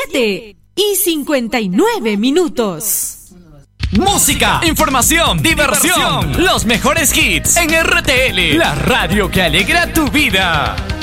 7:59. Música, información, diversión, los mejores hits en RTL, la radio que alegra tu vida.